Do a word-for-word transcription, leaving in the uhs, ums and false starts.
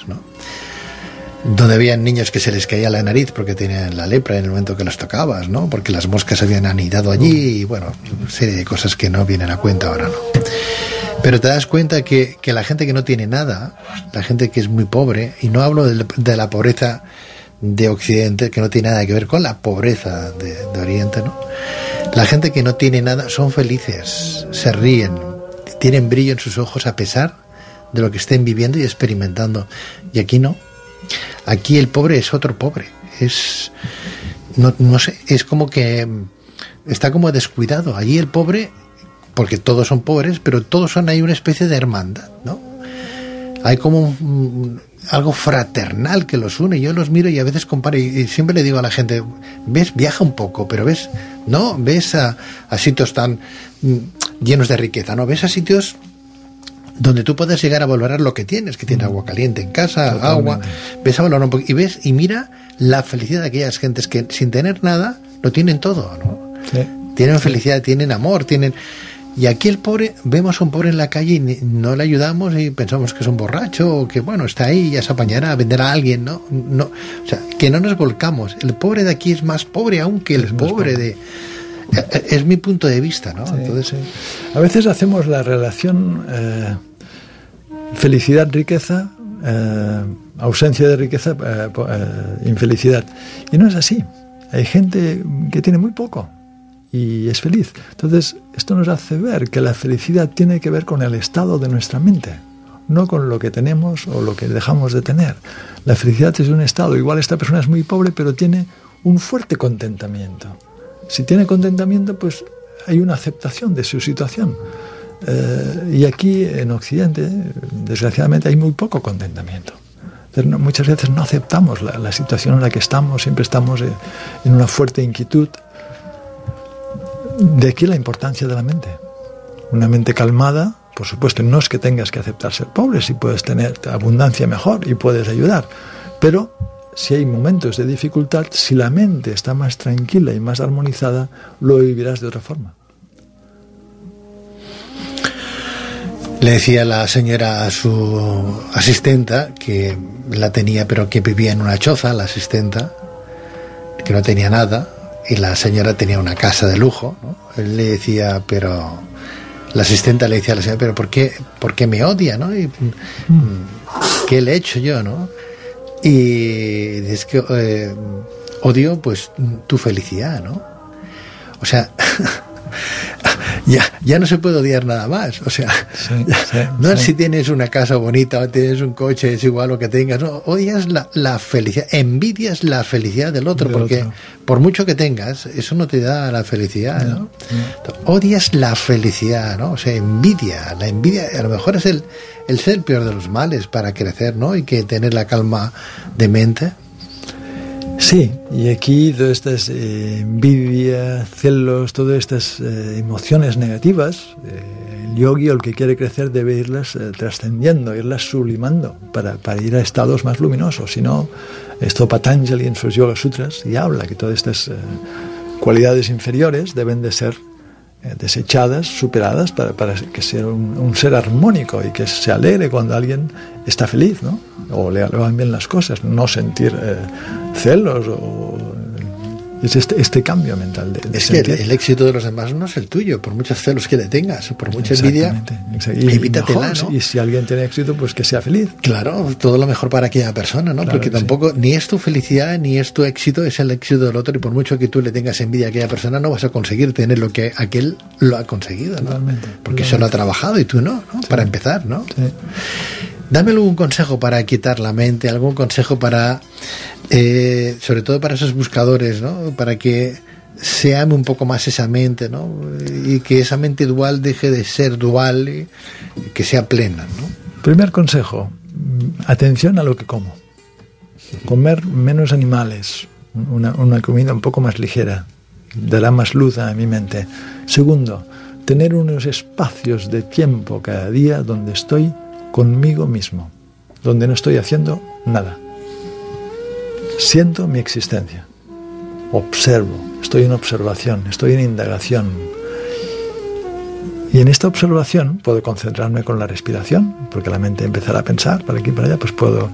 ¿no? Donde habían niños que se les caía la nariz porque tenían la lepra en el momento que los tocabas, ¿no? Porque las moscas habían anidado allí y, bueno, una serie de cosas que no vienen a cuenta ahora, ¿no? Pero te das cuenta que, que la gente que no tiene nada, la gente que es muy pobre, y no hablo de, de la pobreza de Occidente, que no tiene nada que ver con la pobreza de, de Oriente, ¿no? La gente que no tiene nada son felices, se ríen, tienen brillo en sus ojos a pesar de lo que estén viviendo y experimentando. Y aquí no. Aquí el pobre es otro pobre. Es, no, no sé, es como que está como descuidado. Allí el pobre, porque todos son pobres, pero todos son ahí una especie de hermandad, ¿no? Hay como un, algo fraternal que los une. Yo los miro y a veces comparo, y, y siempre le digo a la gente, ves, viaja un poco, pero ves, no, ves a, a sitios tan mm, llenos de riqueza, ¿no? Ves a sitios donde tú puedes llegar a valorar lo que tienes, que tienes agua caliente en casa, totalmente, agua, ves a valorar un poco, y ves, y mira la felicidad de aquellas gentes que sin tener nada, lo tienen todo, ¿no? Sí. Tienen felicidad, tienen amor, tienen... Y aquí el pobre, vemos a un pobre en la calle y no le ayudamos y pensamos que es un borracho o que, bueno, está ahí, ya se apañará a vender a alguien, ¿no? no o sea, que no nos volcamos. El pobre de aquí es más pobre aún que el pobre, pobre de... Es mi punto de vista, ¿no? Sí, Entonces, sí. A veces hacemos la relación eh, felicidad-riqueza, eh, ausencia de riqueza, eh, eh, infelicidad. Y no es así. Hay gente que tiene muy poco y es feliz. Entonces, esto nos hace ver que la felicidad tiene que ver con el estado de nuestra mente, no con lo que tenemos o lo que dejamos de tener. La felicidad es un estado. Igual esta persona es muy pobre, pero tiene un fuerte contentamiento. Si tiene contentamiento, pues hay una aceptación de su situación. Eh, y aquí en Occidente, desgraciadamente, hay muy poco contentamiento. Pero no, muchas veces no aceptamos la, la situación en la que estamos, siempre estamos eh, en una fuerte inquietud. De aquí la importancia de la mente. Una mente calmada, por supuesto, no es que tengas que aceptar ser pobre, si puedes tener abundancia mejor y puedes ayudar, pero si hay momentos de dificultad, si la mente está más tranquila y más armonizada, lo vivirás de otra forma. Le decía la señora a su asistenta, que la tenía, pero que vivía en una choza, la asistenta, que no tenía nada, y la señora tenía una casa de lujo, ¿no? Él le decía, pero... La asistenta le decía a la señora, pero ¿por qué, por qué me odia, no? Y, mm. ¿Qué le he hecho yo, no? Y es que eh, odio, pues, tu felicidad, ¿no? O sea... Ya, ya no se puede odiar nada más, o sea, sí, ya, sí, no es sí. Si tienes una casa bonita o tienes un coche, es igual lo que tengas, no, odias la, la felicidad, envidias la felicidad del otro, del porque otro. Por mucho que tengas, eso no te da la felicidad, ¿no? ¿no? no. Odias la felicidad, ¿no? O sea, envidia, la envidia a lo mejor es el, el ser peor de los males para crecer, ¿no? Y que tener la calma de mente. Sí, y aquí todas estas eh, envidia, celos, todas estas eh, emociones negativas, eh, el yogi o el que quiere crecer debe irlas eh, trascendiendo, irlas sublimando para, para ir a estados más luminosos. Si no, esto Patanjali en sus Yoga Sutras y habla que todas estas eh, cualidades inferiores deben de ser eh, desechadas, superadas para, para que sea un, un ser armónico y que se alegre cuando alguien está feliz, ¿no? O le van bien las cosas, no sentir eh, celos o es este, este cambio mental de, de es que el, el éxito de los demás no es el tuyo, por muchos celos que le tengas, por mucha envidia, evítatela, ¿no? Y si alguien tiene éxito, pues que sea feliz. Claro, todo lo mejor para aquella persona, ¿no? Claro, porque tampoco sí. Ni es tu felicidad ni es tu éxito, es el éxito del otro, y por mucho que tú le tengas envidia a aquella persona, no vas a conseguir tener lo que aquel lo ha conseguido, ¿no? Totalmente, porque totalmente. Eso lo ha trabajado y tú no, ¿no? Sí. Para empezar, ¿no? Sí. Dame algún consejo para quitar la mente, algún consejo para, eh, sobre todo para esos buscadores, ¿no? Para que se ame un poco más esa mente, ¿no? Y que esa mente dual deje de ser dual y que sea plena, ¿no? Primer consejo, atención a lo que como. Comer menos animales, una, una comida un poco más ligera, dará más luz a mi mente. Segundo, tener unos espacios de tiempo cada día donde estoy conmigo mismo, donde no estoy haciendo nada. Siento mi existencia, observo, estoy en observación, estoy en indagación. Y en esta observación puedo concentrarme con la respiración, porque la mente empezará a pensar para aquí y para allá, pues puedo